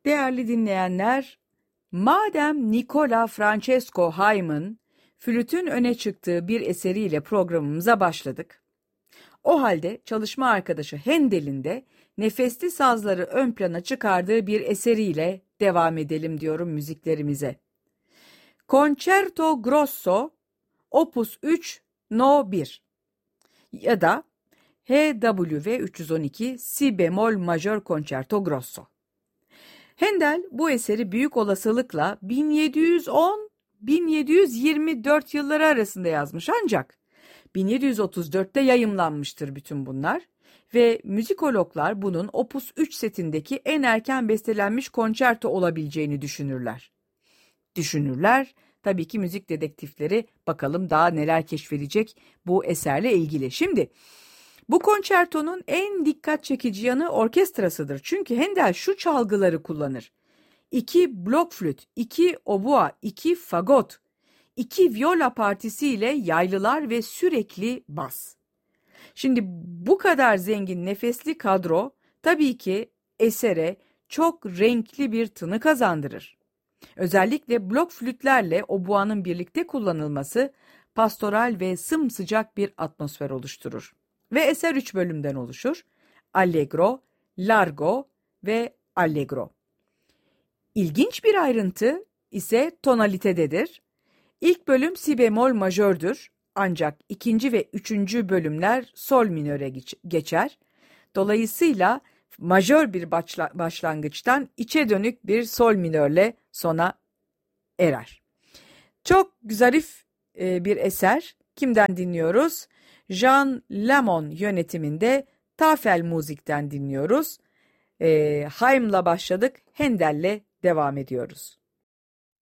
Değerli dinleyenler, madem Nicola Francesco Haydn'ın flütün öne çıktığı bir eseriyle programımıza başladık, o halde çalışma arkadaşı Handel'in de nefesli sazları ön plana çıkardığı bir eseriyle devam edelim diyorum müziklerimize. Concerto Grosso Opus 3 No 1 ya da HWV 312 Si bemol majör Concerto Grosso. Handel bu eseri büyük olasılıkla 1710-1724 yılları arasında yazmış, ancak 1734'te yayımlanmıştır bütün bunlar ve müzikologlar bunun Opus 3 setindeki en erken bestelenmiş konçerto olabileceğini düşünürler. Tabii ki müzik dedektifleri bakalım daha neler keşfedecek bu eserle ilgili. Şimdi bu konçertonun en dikkat çekici yanı orkestrasıdır. Çünkü Handel şu çalgıları kullanır: 2 blok flüt, 2 obua, 2 fagot, 2 viola partisiyle yaylılar ve sürekli bas. Şimdi bu kadar zengin nefesli kadro tabii ki esere çok renkli bir tını kazandırır. Özellikle blok flütlerle obuanın birlikte kullanılması pastoral ve sımsıcak bir atmosfer oluşturur. Ve eser 3 bölümden oluşur: Allegro, Largo ve Allegro. İlginç bir ayrıntı ise tonalitededir. İlk bölüm si bemol majördür, ancak ikinci ve üçüncü bölümler sol minöre geçer. Dolayısıyla majör bir başlangıçtan içe dönük bir sol minörle sona erer. Çok zarif bir eser. Kimden dinliyoruz? Jean Lamon yönetiminde Tafel Müzik'ten dinliyoruz. Haydn'la başladık, Handel'le devam ediyoruz.